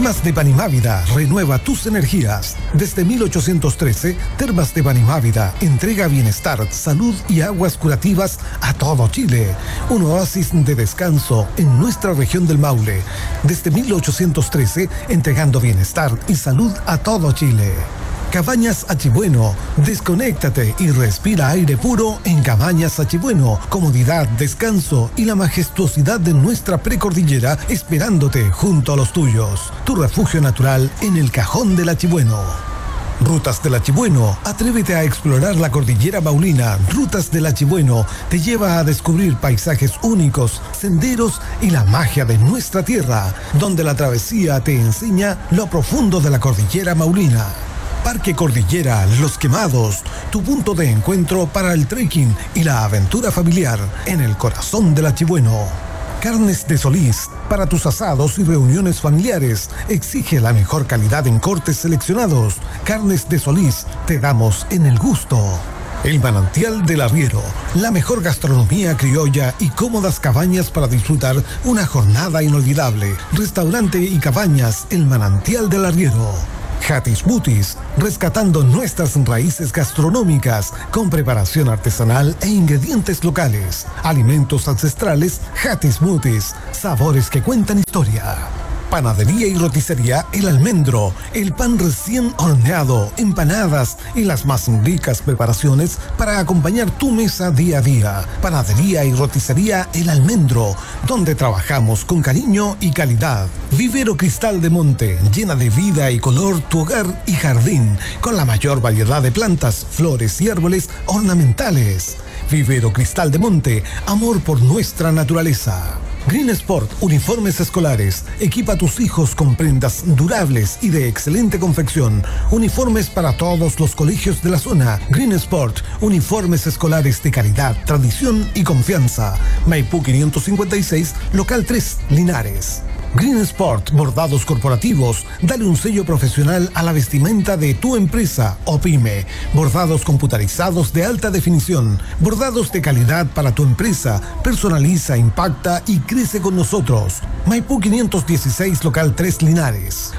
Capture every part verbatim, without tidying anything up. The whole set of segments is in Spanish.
Termas de Panimávida renueva tus energías. Desde mil ochocientos trece, Termas de Panimávida entrega bienestar, salud y aguas curativas a todo Chile. Un oasis de descanso en nuestra región del Maule. Desde mil ochocientos trece, entregando bienestar y salud a todo Chile. Cabañas Achibueno, desconéctate y respira aire puro en Cabañas Achibueno. Comodidad, descanso y la majestuosidad de nuestra precordillera esperándote junto a los tuyos. Tu refugio natural en el Cajón del Achibueno. Rutas del Achibueno, atrévete a explorar la cordillera maulina. Rutas del Achibueno te lleva a descubrir paisajes únicos, senderos y la magia de nuestra tierra, donde la travesía te enseña lo profundo de la cordillera maulina. Parque Cordillera Los Quemados, tu punto de encuentro para el trekking y la aventura familiar en el corazón del Achibueno. Carnes de Solís, para tus asados y reuniones familiares, exige la mejor calidad en cortes seleccionados. Carnes de Solís, te damos en el gusto. El Manantial del Arriero, la mejor gastronomía criolla y cómodas cabañas para disfrutar una jornada inolvidable. Restaurante y cabañas El Manantial del Arriero. Hatis Smoothies, rescatando nuestras raíces gastronómicas con preparación artesanal e ingredientes locales. Alimentos ancestrales Hatis Smoothies, sabores que cuentan historia. Panadería y roticería El Almendro, el pan recién horneado, empanadas y las más ricas preparaciones para acompañar tu mesa día a día. Panadería y roticería El Almendro, donde trabajamos con cariño y calidad. Vivero Cristal de Monte, llena de vida y color tu hogar y jardín, con la mayor variedad de plantas, flores y árboles ornamentales. Vivero Cristal de Monte, amor por nuestra naturaleza. Green Sport, uniformes escolares. Equipa a tus hijos con prendas durables y de excelente confección. Uniformes para todos los colegios de la zona. Green Sport, uniformes escolares de calidad, tradición y confianza. Maipú quinientos cincuenta y seis, local tres, Linares. Green Sport, bordados corporativos. Dale un sello profesional a la vestimenta de tu empresa o pyme. Bordados computarizados de alta definición. Bordados de calidad para tu empresa. Personaliza, impacta y crece con nosotros. Maipú quinientos dieciséis, local tres, Linares.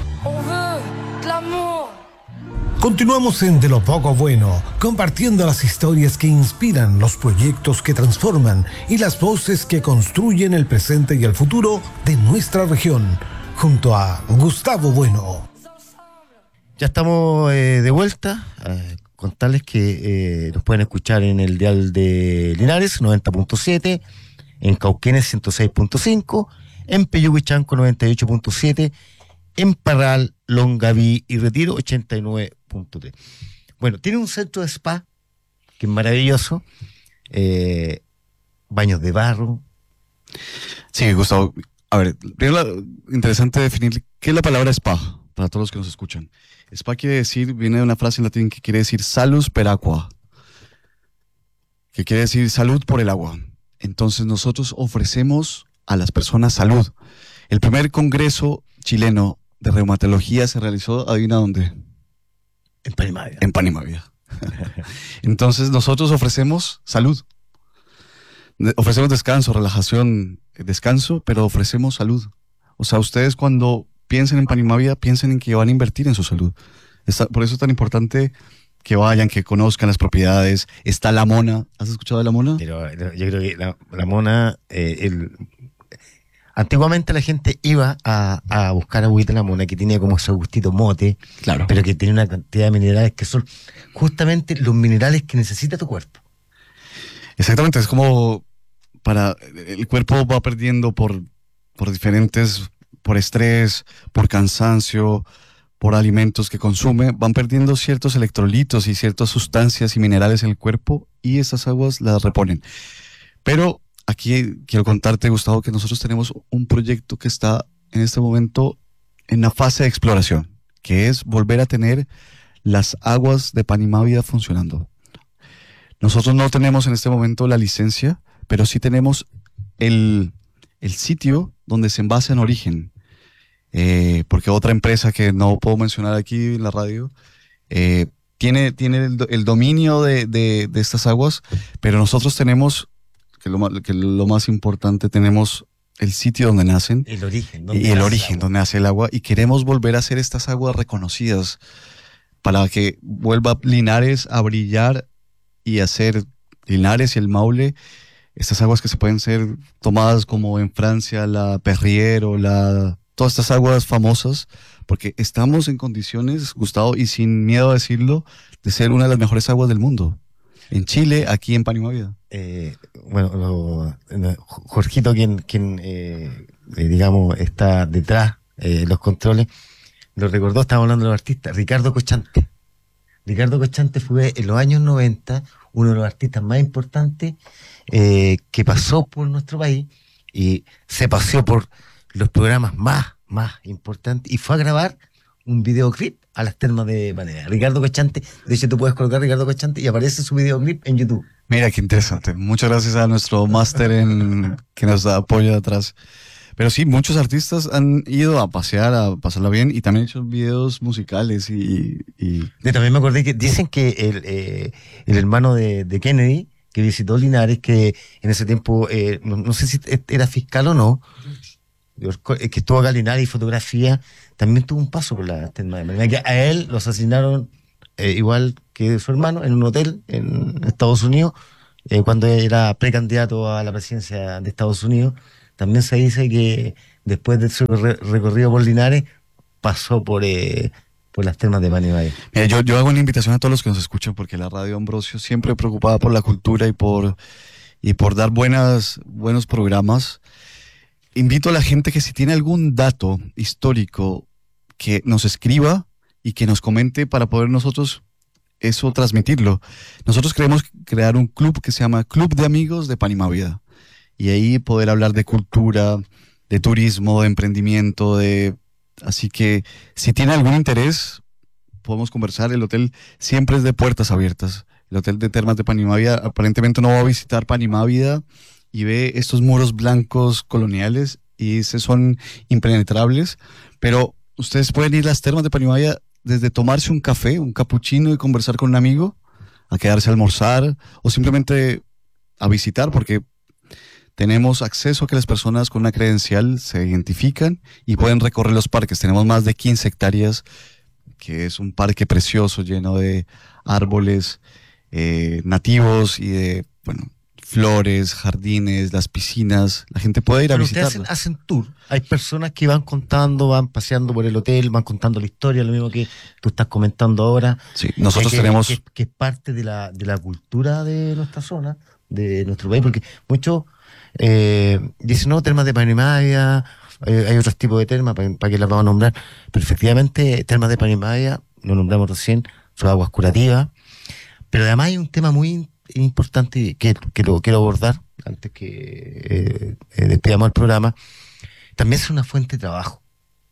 Continuamos en De lo Poco Bueno, compartiendo las historias que inspiran, los proyectos que transforman y las voces que construyen el presente y el futuro de nuestra región, junto a Gustavo Bueno. Ya estamos eh, de vuelta. Eh, contarles que eh, nos pueden escuchar en el dial de Linares, noventa punto siete, en Cauquenes, ciento seis punto cinco, en Peyuguichanco, noventa y ocho punto siete, en Parral, Longaví y Retiro, ochenta y nueve punto tres. Bueno, tiene un centro de spa que es maravilloso, eh, baños de barro. Sí, Gustavo, a ver, primero interesante definir qué es la palabra spa para todos los que nos escuchan. Spa quiere decir, viene de una frase en latín que quiere decir salus per aqua, que quiere decir salud por el agua. Entonces nosotros ofrecemos a las personas salud. El primer congreso chileno de reumatología se realizó, ¿adivina dónde? En Panimávida. En Panimávida. Entonces nosotros ofrecemos salud. De- ofrecemos descanso, relajación, descanso, pero ofrecemos salud. O sea, ustedes cuando piensen en Panimávida, piensen en que van a invertir en su salud. Está, por eso es tan importante que vayan, que conozcan las propiedades. Está La Mona. ¿Has escuchado de La Mona? Pero eh, yo creo que la, la mona, eh, el, antiguamente la gente iba a, a buscar agüita de La Mona, que tenía como ese gustito mote, Claro. pero que tiene una cantidad de minerales que son justamente los minerales que necesita tu cuerpo. Exactamente, es como para el cuerpo va perdiendo por, por diferentes, por estrés, por cansancio, por alimentos que consume, van perdiendo ciertos electrolitos y ciertas sustancias y minerales en el cuerpo y esas aguas las reponen. Pero aquí quiero contarte, Gustavo, que nosotros tenemos un proyecto que está en este momento en la fase de exploración, que es volver a tener las aguas de Panimávida funcionando. Nosotros no tenemos en este momento la licencia, pero sí tenemos el, el sitio donde se envasa en origen. Eh, porque otra empresa que no puedo mencionar aquí en la radio eh, tiene, tiene el, el dominio de, de, de estas aguas, pero nosotros tenemos, que lo, más, que lo más importante, tenemos el sitio donde nacen. El origen. Y el origen, donde nace el agua. Y queremos volver a hacer estas aguas reconocidas para que vuelva Linares a brillar y hacer Linares y el Maule, estas aguas que se pueden ser tomadas como en Francia, la Perrier o la, todas estas aguas famosas, porque estamos en condiciones, Gustavo, y sin miedo a decirlo, de ser una de las mejores aguas del mundo. En Chile, aquí en Pan y Mavida. Eh, bueno, lo, no, Jorgito, quien, quien eh, eh, digamos, está detrás de eh, los controles, lo recordó, estábamos hablando de los artistas, Ricardo Cochante. Ricardo Cochante fue en los años noventa uno de los artistas más importantes eh, que pasó por nuestro país y se paseó por los programas más, más importantes y fue a grabar un videoclip a las termas de Panamá. Ricardo Cochante, de hecho tú puedes colocar Ricardo Cochante y aparece su videoclip en YouTube. Mira, qué interesante. Muchas gracias a nuestro máster en que nos da apoyo atrás. Pero sí, muchos artistas han ido a pasear, a pasarla bien y también han hecho videos musicales y... y... Yo también me acordé que dicen que el, eh, el hermano de, de Kennedy, que visitó Linares, que en ese tiempo, eh, no, no sé si era fiscal o no, que estuvo acá en Linares y fotografía, también tuvo un paso por la terma de Panamá, que a él lo asesinaron eh, igual que su hermano en un hotel en Estados Unidos, eh, cuando era precandidato a la presidencia de Estados Unidos. También se dice que después de su re recorrido por Linares pasó por, eh, por las termas de Panamá. Mira, yo, yo hago una invitación a todos los que nos escuchan, porque la Radio Ambrosio siempre preocupada por la cultura y por, y por dar buenas, buenos programas. Invito a la gente que si tiene algún dato histórico que nos escriba y que nos comente para poder nosotros eso transmitirlo. Nosotros queremos crear un club que se llama Club de Amigos de Pan y Mavida. Y ahí poder hablar de cultura, de turismo, de emprendimiento, de... Así que si tiene algún interés, podemos conversar. El hotel siempre es de puertas abiertas. El hotel de Termas de Pan y Mavida aparentemente no va a visitar Pan y Mavida y ve estos muros blancos coloniales y esos son impenetrables. Pero ustedes pueden ir a las Termas de Pan y Mavida desde tomarse un café, un capuchino y conversar con un amigo, a quedarse a almorzar o simplemente a visitar, porque tenemos acceso a que las personas con una credencial se identifican y pueden recorrer los parques. Tenemos más de quince hectáreas, que es un parque precioso lleno de árboles eh, nativos y de, bueno, flores, jardines, las piscinas. La gente puede ir a Pero visitarlo. ustedes hacen, hacen tour. Hay personas que van contando, van paseando por el hotel, van contando la historia, lo mismo que tú estás comentando ahora. Sí, nosotros que, tenemos... Que, que es parte de la, de la cultura de nuestra zona, de nuestro país, porque muchos eh, dicen, no, termas de Panamá, eh, hay otros tipos de termas, para pa que las vamos a nombrar, pero efectivamente, termas de Panamá, lo nombramos recién, son aguas curativas, pero además hay un tema muy importante que, que lo quiero abordar antes que eh, eh, despidamos el programa. También es una fuente de trabajo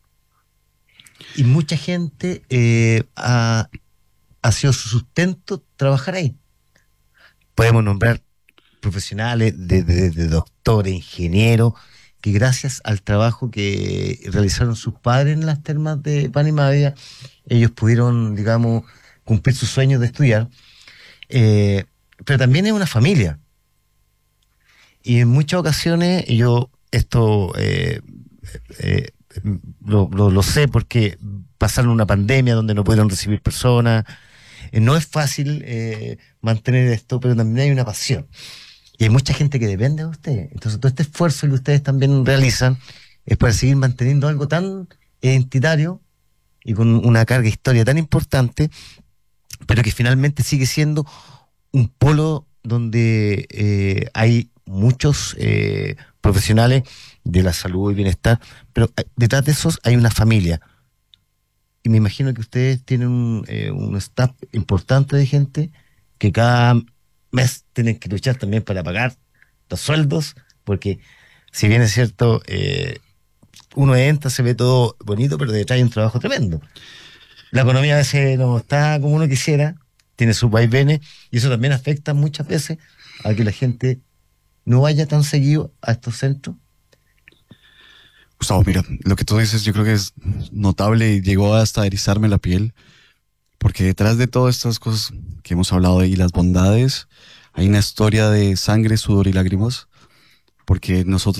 y mucha gente eh, ha, ha sido su sustento trabajar ahí. Podemos nombrar profesionales de, de, de doctores, ingenieros, que gracias al trabajo que realizaron sus padres en las termas de Pan y Mavida, ellos pudieron, digamos, cumplir sus sueños de estudiar. Eh, pero también es una familia. Y en muchas ocasiones, y yo esto eh, eh, lo, lo, lo sé porque pasaron una pandemia donde no pudieron recibir personas. Eh, no es fácil eh, mantener esto, pero también hay una pasión. Y hay mucha gente que depende de ustedes. Entonces todo este esfuerzo que ustedes también realizan es para seguir manteniendo algo tan identitario y con una carga historia tan importante, pero que finalmente sigue siendo un polo donde eh, hay muchos eh, profesionales de la salud y bienestar, pero detrás de esos hay una familia. Y me imagino que ustedes tienen un, eh, un staff importante de gente que cada mes tienen que luchar también para pagar los sueldos, porque si bien es cierto, eh, uno entra, se ve todo bonito, pero detrás hay un trabajo tremendo. La economía a veces no está como uno quisiera, tiene sus vaivenes, y eso también afecta muchas veces a que la gente no vaya tan seguido a estos centros. Gustavo, mira, lo que tú dices yo creo que es notable y llegó hasta a erizarme la piel, porque detrás de todas estas cosas que hemos hablado y las bondades, hay una historia de sangre, sudor y lágrimas, porque nosotros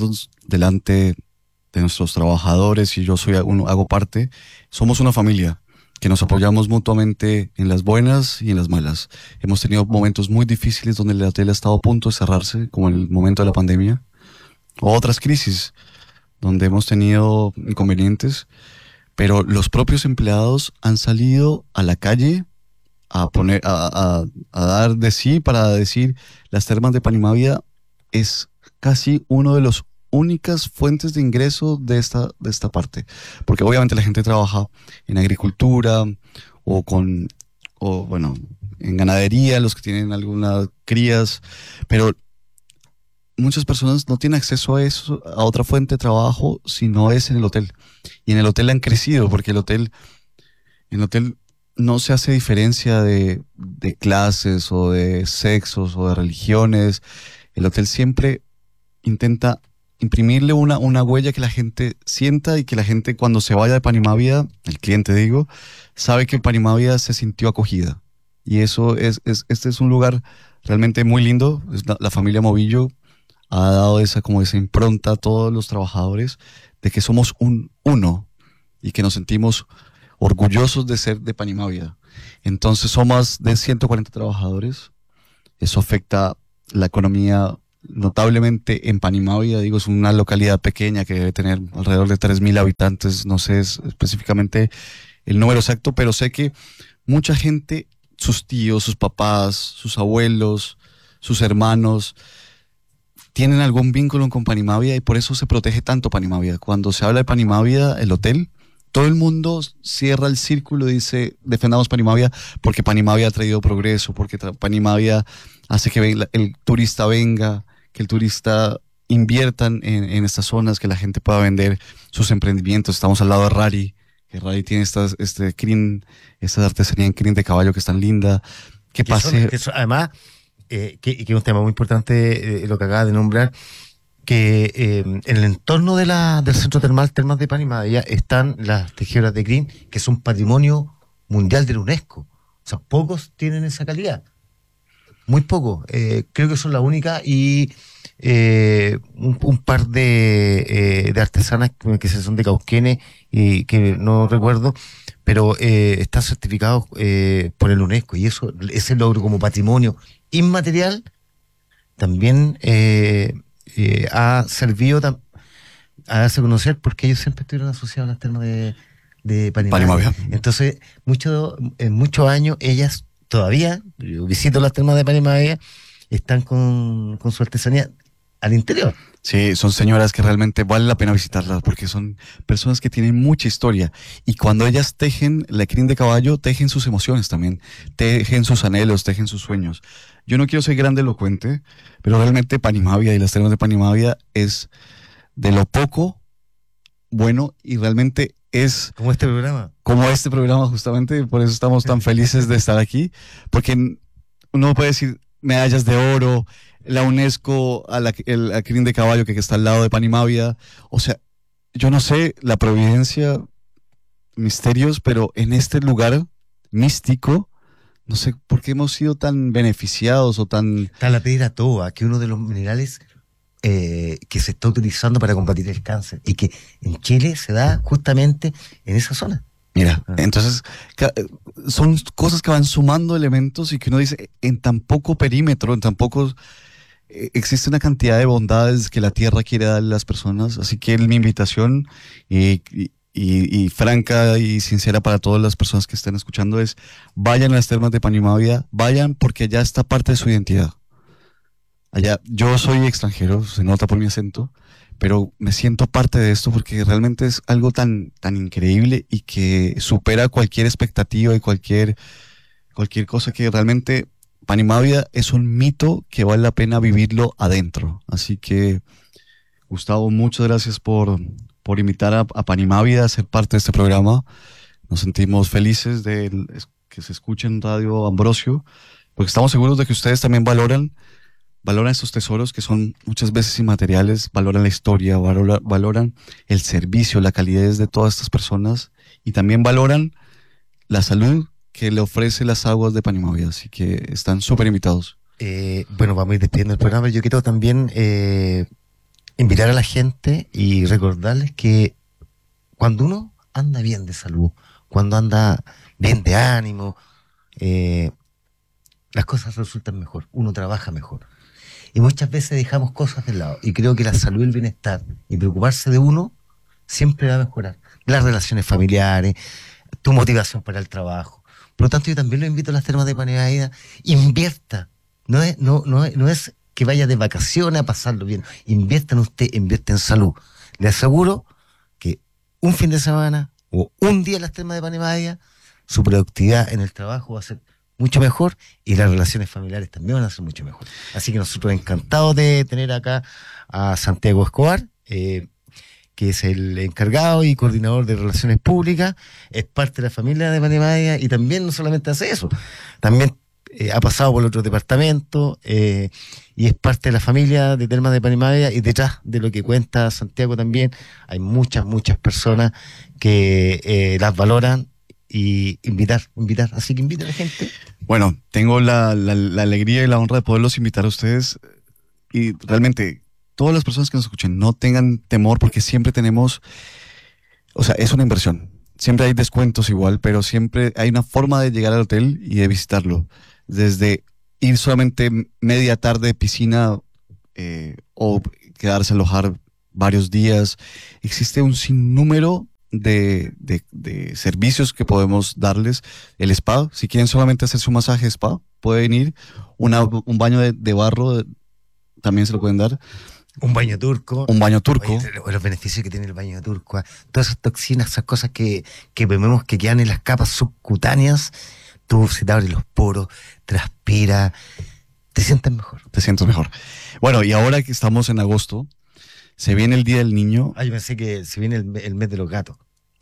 delante de nuestros trabajadores, y yo soy uno, hago parte, somos una familia que nos apoyamos mutuamente en las buenas y en las malas. Hemos tenido momentos muy difíciles donde el hotel ha estado a punto de cerrarse, como en el momento de la pandemia, o otras crisis donde hemos tenido inconvenientes, pero los propios empleados han salido a la calle a poner, a, a, a dar de sí para decir: las termas de Panimavia es casi uno de los únicas fuentes de ingreso de esta, de esta parte, porque obviamente la gente trabaja en agricultura o con, o bueno, en ganadería, los que tienen algunas crías, pero muchas personas no tienen acceso a eso, a otra fuente de trabajo, si no es en el hotel. Y en el hotel han crecido, porque el hotel, en el hotel no se hace diferencia de, de clases o de sexos o de religiones. El hotel siempre intenta imprimirle una, una huella que la gente sienta, y que la gente, cuando se vaya de Panimavia, el cliente digo, sabe que Panimavia se sintió acogida. Y eso es, es este es un lugar realmente muy lindo. Es la, la familia Movillo ha dado esa, como esa impronta a todos los trabajadores de que somos un uno y que nos sentimos orgullosos de ser de Panimavia. Entonces somos más de ciento cuarenta trabajadores. Eso afecta la economía notablemente en Panimavia. Digo, es una localidad pequeña que debe tener alrededor de tres mil habitantes, no sé específicamente el número exacto, pero sé que mucha gente, sus tíos, sus papás, sus abuelos, sus hermanos, tienen algún vínculo con Panimavia, y por eso se protege tanto Panimavia. Cuando se habla de Panimavia, el hotel, todo el mundo cierra el círculo y dice: defendamos Panimavia, porque Panimavia ha traído progreso, porque Panimavia hace que el, el turista venga, que el turista invierta en, en estas zonas, que la gente pueda vender sus emprendimientos. Estamos al lado de Rari, que Rari tiene estas, este crin, esta artesanía en crin de caballo que es tan linda. Que, que pase. Son, que son, además, eh, que, que es un tema muy importante, eh, lo que acaba de nombrar, que eh, en el entorno de la, del centro termal Termas de Panimavia están las tejedoras de crin, que son patrimonio mundial de la UNESCO. O sea, pocos tienen esa calidad. Muy pocos. Eh, creo que son las únicas, y eh, un, un par de, eh, de artesanas que, que son de Cauquenes y que no recuerdo, pero eh, están certificados eh, por el UNESCO, y eso, ese logro como patrimonio inmaterial también eh, eh, ha servido tam, a darse a conocer, porque ellos siempre estuvieron asociados a las termas de, de Panimavia. Panimavia. Entonces, mucho, en muchos años ellas todavía, yo visito las termas de Panimavia, están con, con su artesanía al interior. Sí, son señoras que realmente vale la pena visitarlas, porque son personas que tienen mucha historia, y cuando ellas tejen la crin de caballo, tejen sus emociones también, tejen sus anhelos, tejen sus sueños. Yo no quiero ser grandilocuente, pero realmente Panimavia y las termas de Panimavia es de lo poco bueno, y realmente es como este programa. Como este programa, justamente, por eso estamos tan felices de estar aquí, porque uno puede decir medallas de oro, la UNESCO, a la, el a crin de caballo que, que está al lado de Panimavia. O sea, yo no sé, la providencia, misterios, pero en este lugar místico, no sé por qué hemos sido tan beneficiados o tan... Está la piedra toba, que es uno de los minerales eh, que se está utilizando para combatir el cáncer, y que en Chile se da justamente en esa zona. Mira, ah. entonces son cosas que van sumando elementos, y que uno dice, en tan poco perímetro, en tan pocos... existe una cantidad de bondades que la tierra quiere darle a las personas. Así que mi invitación, y, y, y, y franca y sincera para todas las personas que estén escuchando, es: vayan a las termas de Panimavia, vayan, porque allá está parte de su identidad. Allá, yo soy extranjero, se nota por mi acento, pero me siento parte de esto, porque realmente es algo tan, tan increíble, y que supera cualquier expectativa y cualquier, cualquier cosa. Que realmente Panimavia es un mito que vale la pena vivirlo adentro. Así que, Gustavo, muchas gracias por, por invitar a, a Panimavia a ser parte de este programa. Nos sentimos felices de que se escuche en Radio Ambrosio, porque estamos seguros de que ustedes también valoran, valoran estos tesoros que son muchas veces inmateriales, valoran la historia, valora, valoran el servicio, la calidez de todas estas personas, y también valoran la salud que le ofrece las aguas de Panimavia. Así que están súper invitados. Eh, bueno, vamos a ir despidiendo el programa. Yo quiero también eh, invitar a la gente y recordarles que cuando uno anda bien de salud, cuando anda bien de ánimo, eh, las cosas resultan mejor, uno trabaja mejor. Y muchas veces dejamos cosas de lado. Y creo que la salud y el bienestar y preocuparse de uno siempre va a mejorar. Las relaciones familiares, tu motivación para el trabajo. Por lo tanto, yo también lo invito a las termas de Panimávida. Invierta. No es, no, no, es, no es que vaya de vacaciones a pasarlo bien. Invierta en usted, invierta en salud. Le aseguro que un fin de semana o un día en las termas de Panimávida, su productividad en el trabajo va a ser mucho mejor y las relaciones familiares también van a ser mucho mejor. Así que nosotros encantados de tener acá a Santiago Escobar, eh, que es el encargado y coordinador de relaciones públicas, es parte de la familia de Panimávida y también no solamente hace eso, también eh, ha pasado por otros departamentos eh, y es parte de la familia de Termas de Panimávida, y detrás de lo que cuenta Santiago también hay muchas, muchas personas que eh, las valoran. Y invitar, invitar, así que invita a la gente. Bueno, tengo la, la, la alegría y la honra de poderlos invitar a ustedes, y realmente todas las personas que nos escuchen no tengan temor, porque siempre tenemos, o sea, es una inversión, siempre hay descuentos igual, pero siempre hay una forma de llegar al hotel y de visitarlo, desde ir solamente media tarde de piscina eh, o quedarse a alojar varios días. Existe un sinnúmero De, de, de servicios que podemos darles. El spa, si quieren solamente hacer su masaje spa, pueden ir. Una, un baño de, de barro de, también se lo pueden dar. Un baño turco. Un baño turco. Oye, los beneficios que tiene el baño turco. ¿eh? Todas esas toxinas, esas cosas que, que vemos que quedan en las capas subcutáneas, tú se te abren los poros, transpira, te sientes mejor. Te sientes mejor. Bueno, y ahora que estamos en agosto, se viene el Día del Niño. Ah, yo pensé que se viene el, el mes de los gatos.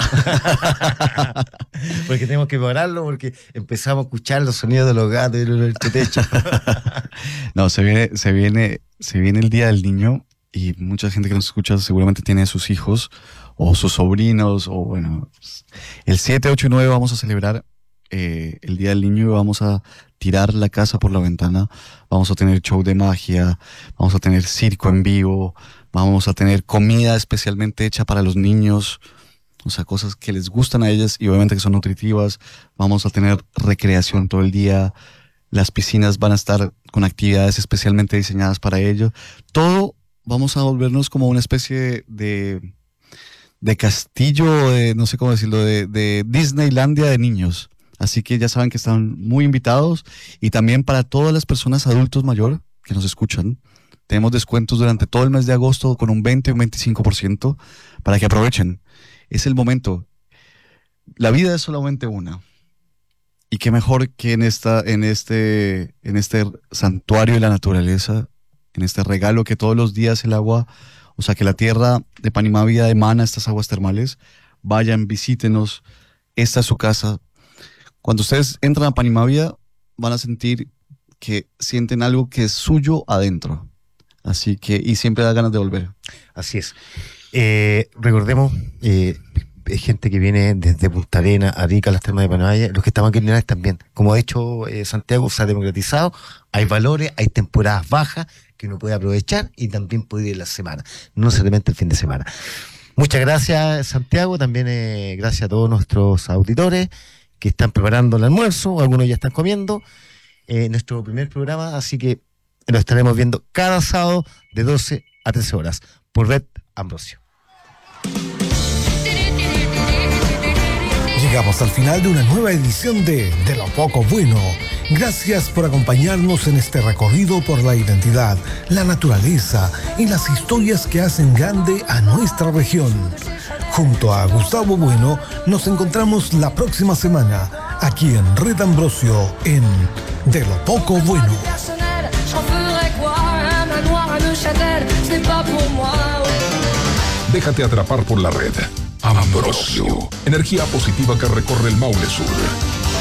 Porque tenemos que prepararlo, porque empezamos a escuchar los sonidos de los gatos en el techo. No, se viene, se viene, se viene el Día del Niño, y mucha gente que nos escucha seguramente tiene a sus hijos o sus sobrinos, o bueno, el siete, ocho y nueve vamos a celebrar eh, el Día del Niño, y vamos a tirar la casa por la ventana. Vamos a tener show de magia, vamos a tener circo en vivo, vamos a tener comida especialmente hecha para los niños, o sea, cosas que les gustan a ellas y obviamente que son nutritivas. Vamos a tener recreación todo el día. Las piscinas van a estar con actividades especialmente diseñadas para ello. Todo vamos a volvernos como una especie de, de castillo, de, no sé cómo decirlo, de, de Disneylandia de niños. Así que ya saben que están muy invitados, y también para todas las personas adultos mayor que nos escuchan, tenemos descuentos durante todo el mes de agosto con un veinte o un veinticinco por ciento para que aprovechen. Es el momento. La vida es solamente una. Y qué mejor que en esta, en este, en este santuario de la naturaleza, en este regalo que todos los días el agua, o sea, que la tierra de Panimávida emana estas aguas termales. Vayan, visítenos. Esta es su casa. Cuando ustedes entran a Panimávida, van a sentir que sienten algo que es suyo adentro. Así que, y siempre da ganas de volver. Así es. Eh, recordemos, eh, gente que viene desde Punta Arenas, Arica, las termas de Panamá, los que estaban aquí en Linares también. Como ha dicho eh, Santiago, se ha democratizado, hay valores, hay temporadas bajas que uno puede aprovechar, y también puede ir en la semana, no solamente el fin de semana. Muchas gracias, Santiago, también eh, gracias a todos nuestros auditores que están preparando el almuerzo, algunos ya están comiendo, eh, nuestro primer programa, así que lo estaremos viendo cada sábado de doce a trece horas por Red Ambrosio. Llegamos al final de una nueva edición de De lo Poco Bueno. Gracias por acompañarnos en este recorrido por la identidad, la naturaleza y las historias que hacen grande a nuestra región. Junto a Gustavo Bueno, nos encontramos la próxima semana, aquí en Red Ambrosio, en De lo Poco Bueno. Déjate atrapar por la red. Ambrosio, energía positiva que recorre el Maule Sur.